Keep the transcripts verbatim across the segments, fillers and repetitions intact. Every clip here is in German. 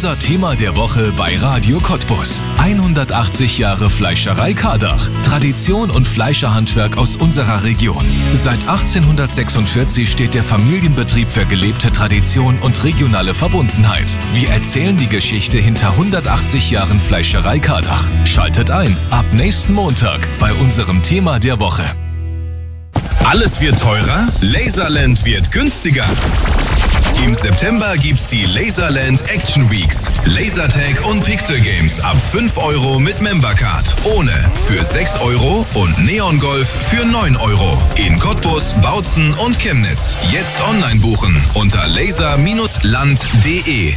Unser Thema der Woche bei Radio Cottbus. hundertachtzig Jahre Fleischerei Kardach. Tradition und Fleischerhandwerk aus unserer Region. Seit achtzehnhundertsechsundvierzig steht der Familienbetrieb für gelebte Tradition und regionale Verbundenheit. Wir erzählen die Geschichte hinter hundertachtzig Jahren Fleischerei Kardach. Schaltet ein, ab nächsten Montag bei unserem Thema der Woche. Alles wird teurer, Laserland wird günstiger. Im September gibt's die Laserland Action Weeks. Lasertag und Pixel Games ab fünf Euro mit Membercard. Ohne für sechs Euro und Neon Golf für neun Euro. In Cottbus, Bautzen und Chemnitz. Jetzt online buchen unter laser Bindestrich land punkt de.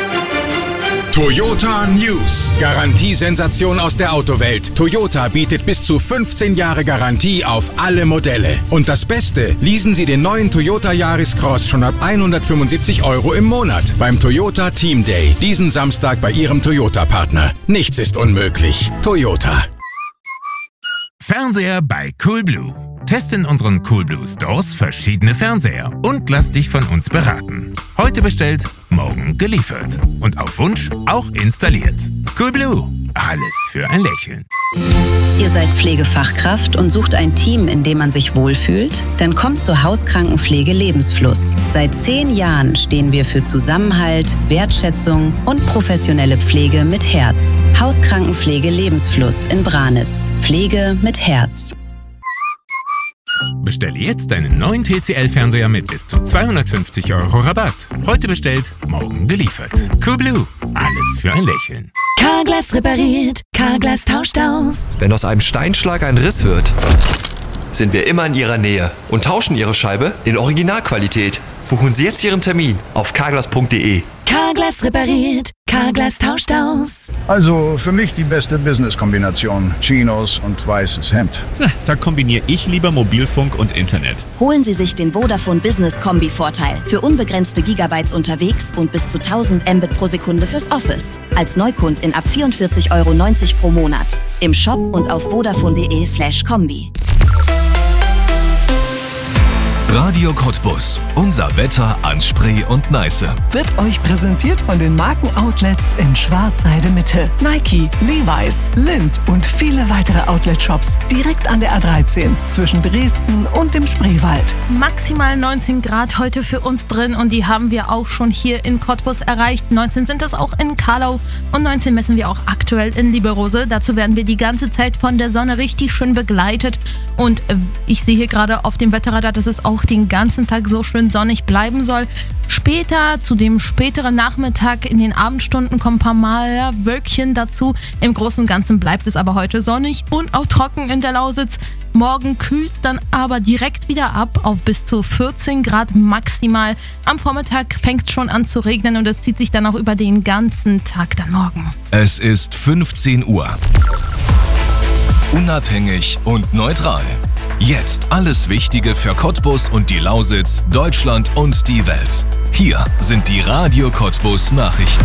Toyota News. Garantiesensation aus der Autowelt. Toyota bietet bis zu fünfzehn Jahre Garantie auf alle Modelle. Und das Beste, leasen Sie den neuen Toyota Yaris Cross schon ab hundertfünfundsiebzig Euro im Monat beim Toyota Team Day. Diesen Samstag bei Ihrem Toyota-Partner. Nichts ist unmöglich. Toyota. Fernseher bei Coolblue. Teste in unseren Coolblue Stores verschiedene Fernseher und lass dich von uns beraten. Heute bestellt, morgen geliefert. Und auf Wunsch auch installiert. Coolblue. Alles für ein Lächeln. Ihr seid Pflegefachkraft und sucht ein Team, in dem man sich wohlfühlt? Dann kommt zur Hauskrankenpflege Lebensfluss. Seit zehn Jahren stehen wir für Zusammenhalt, Wertschätzung und professionelle Pflege mit Herz. Hauskrankenpflege Lebensfluss in Branitz. Pflege mit Herz. Bestelle jetzt deinen neuen T C L-Fernseher mit bis zu zweihundertfünfzig Euro Rabatt. Heute bestellt, morgen geliefert. Coolblue. Alles für ein Lächeln. Carglass repariert, Carglass tauscht aus. Wenn aus einem Steinschlag ein Riss wird, sind wir immer in Ihrer Nähe und tauschen Ihre Scheibe in Originalqualität. Buchen Sie jetzt Ihren Termin auf carglass punkt de. Carglass repariert, Carglass tauscht aus. Also für mich die beste Business-Kombination. Chinos und weißes Hemd. Da kombiniere ich lieber Mobilfunk und Internet. Holen Sie sich den Vodafone Business Kombi-Vorteil. Für unbegrenzte Gigabytes unterwegs und bis zu tausend Mbit pro Sekunde fürs Office. Als Neukundin ab vierundvierzig Euro neunzig pro Monat. Im Shop und auf vodafone punkt de slash kombi. Radio Cottbus. Unser Wetter an Spree und Neiße. Wird euch präsentiert von den Markenoutlets in Schwarzheide Mitte. Nike, Levi's, Lindt und viele weitere Outlet-Shops direkt an der A dreizehn zwischen Dresden und dem Spreewald. Maximal neunzehn Grad heute für uns drin und die haben wir auch schon hier in Cottbus erreicht. neunzehn sind es auch in Carlau und neunzehn messen wir auch aktuell in Lieberose. Dazu werden wir die ganze Zeit von der Sonne richtig schön begleitet und ich sehe hier gerade auf dem Wetterradar, dass es auch den ganzen Tag so schön sonnig bleiben soll. Später, zu dem späteren Nachmittag, in den Abendstunden kommen ein paar Mal Wölkchen dazu. Im Großen und Ganzen bleibt es aber heute sonnig und auch trocken in der Lausitz. Morgen kühlt es dann aber direkt wieder ab auf bis zu vierzehn Grad maximal. Am Vormittag fängt es schon an zu regnen und es zieht sich dann auch über den ganzen Tag dann morgen. Es ist fünfzehn Uhr. Unabhängig und neutral. Jetzt alles Wichtige für Cottbus und die Lausitz, Deutschland und die Welt. Hier sind die Radio Cottbus Nachrichten.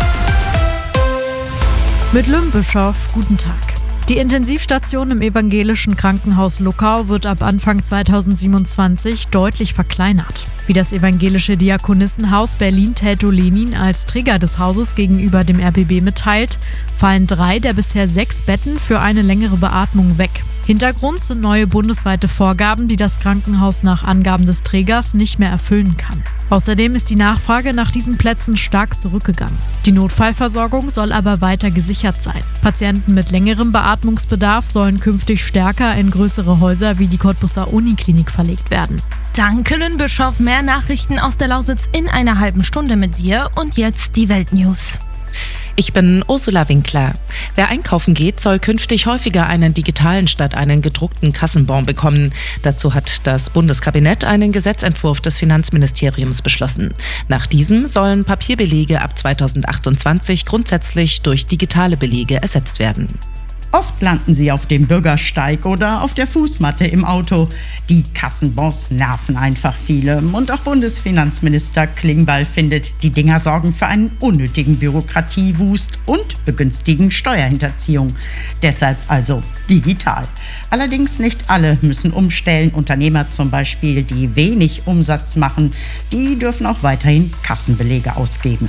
Mit Lümbischow, guten Tag. Die Intensivstation im evangelischen Krankenhaus Luckau wird ab Anfang zweitausendsiebenundzwanzig deutlich verkleinert. Wie das evangelische Diakonissenhaus Berlin-Teltow-Lenin als Träger des Hauses gegenüber dem R B B mitteilt, fallen drei der bisher sechs Betten für eine längere Beatmung weg. Hintergrund sind neue bundesweite Vorgaben, die das Krankenhaus nach Angaben des Trägers nicht mehr erfüllen kann. Außerdem ist die Nachfrage nach diesen Plätzen stark zurückgegangen. Die Notfallversorgung soll aber weiter gesichert sein. Patienten mit längerem Beatmungsbedarf sollen künftig stärker in größere Häuser wie die Cottbuser Uniklinik verlegt werden. Danke, Lümbischow. Mehr Nachrichten aus der Lausitz in einer halben Stunde mit dir. Und jetzt die Weltnews. Ich bin Ursula Winkler. Wer einkaufen geht, soll künftig häufiger einen digitalen statt einen gedruckten Kassenbon bekommen. Dazu hat das Bundeskabinett einen Gesetzentwurf des Finanzministeriums beschlossen. Nach diesem sollen Papierbelege ab zweitausendachtundzwanzig grundsätzlich durch digitale Belege ersetzt werden. Oft landen sie auf dem Bürgersteig oder auf der Fußmatte im Auto. Die Kassenbons nerven einfach viele. Und auch Bundesfinanzminister Klingbeil findet, die Dinger sorgen für einen unnötigen Bürokratiewust und begünstigen Steuerhinterziehung. Deshalb also digital. Allerdings nicht alle müssen umstellen. Unternehmer zum Beispiel, die wenig Umsatz machen, die dürfen auch weiterhin Kassenbelege ausgeben.